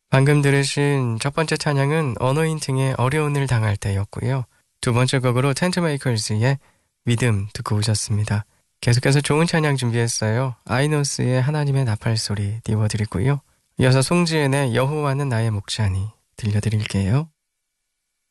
방금 들으신 첫 번째 찬양은 어노인팅의 어려운 일 당할 때였고요. 두 번째 곡으로 텐트메이커즈의 믿음 듣고 오셨습니다. 계속해서 좋은 찬양 준비했어요. 아이노스의 하나님의 나팔소리 띄워드리고요. 이어서 송지은의 여호와는 나의 목자니 들려드릴게요.